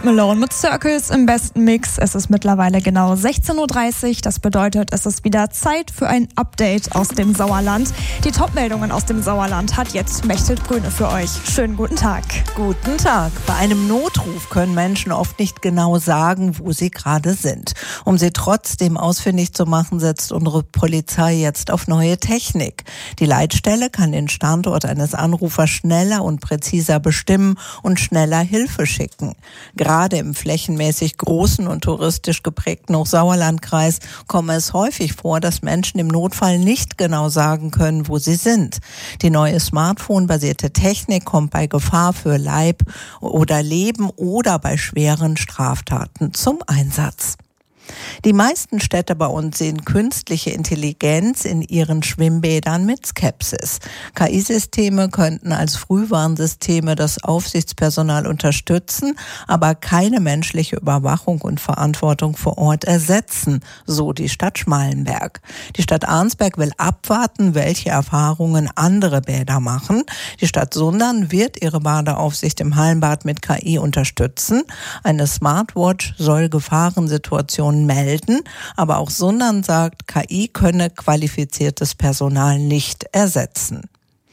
Malone mit Circles im besten Mix. Es ist mittlerweile genau 16:30 Uhr. Das bedeutet, es ist wieder Zeit für ein Update aus dem Sauerland. Die Top-Meldungen aus dem Sauerland hat jetzt Mechthild Brüne für euch. Schönen guten Tag. Guten Tag. Bei einem Notruf können Menschen oft nicht genau sagen, wo sie gerade sind. Um sie trotzdem ausfindig zu machen, setzt unsere Polizei jetzt auf neue Technik. Die Leitstelle kann den Standort eines Anrufers schneller und präziser bestimmen und schneller Hilfe schicken. Gerade im flächenmäßig großen und touristisch geprägten Hochsauerlandkreis komme es häufig vor, dass Menschen im Notfall nicht genau sagen können, wo sie sind. Die neue Smartphone-basierte Technik kommt bei Gefahr für Leib oder Leben oder bei schweren Straftaten zum Einsatz. Die meisten Städte bei uns sehen künstliche Intelligenz in ihren Schwimmbädern mit Skepsis. KI-Systeme könnten als Frühwarnsysteme das Aufsichtspersonal unterstützen, aber keine menschliche Überwachung und Verantwortung vor Ort ersetzen, so die Stadt Schmallenberg. Die Stadt Arnsberg will abwarten, welche Erfahrungen andere Bäder machen. Die Stadt Sundern wird ihre Badeaufsicht im Hallenbad mit KI unterstützen. Eine Smartwatch soll Gefahrensituationen melden, aber auch Sundern sagt, KI könne qualifiziertes Personal nicht ersetzen.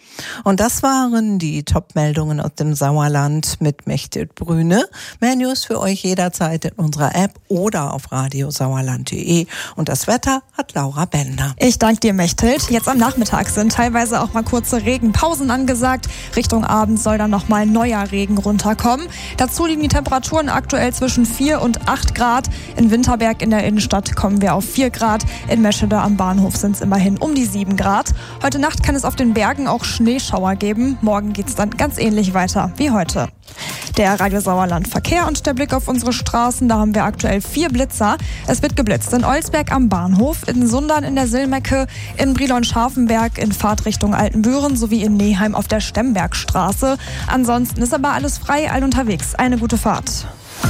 Und das waren die Top-Meldungen aus dem Sauerland mit Mechthild Brüne. Mehr News für euch jederzeit in unserer App oder auf radiosauerland.de. Und das Wetter hat Laura Bender. Ich danke dir, Mechthild. Jetzt am Nachmittag sind teilweise auch mal kurze Regenpausen angesagt. Richtung Abend soll dann nochmal neuer Regen runterkommen. Dazu liegen die Temperaturen aktuell zwischen 4 und 8 Grad. In Winterberg in der Innenstadt kommen wir auf 4 Grad. In Meschede am Bahnhof sind es immerhin um die 7 Grad. Heute Nacht kann es auf den Bergen auch Schneeschauer geben. Morgen geht es dann ganz ähnlich weiter wie heute. Der Radio Sauerland Verkehr und der Blick auf unsere Straßen. Da haben wir aktuell 4 Blitzer. Es wird geblitzt in Olsberg am Bahnhof, in Sundern in der Silmecke, in Brilon-Scharfenberg in Fahrtrichtung Altenbüren sowie in Neheim auf der Stembergstraße. Ansonsten ist aber alles frei, all unterwegs. Eine gute Fahrt.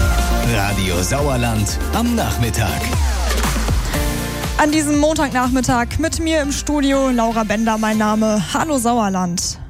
Radio Sauerland am Nachmittag. An diesem Montagnachmittag mit mir im Studio Laura Bender, mein Name. Hallo Sauerland.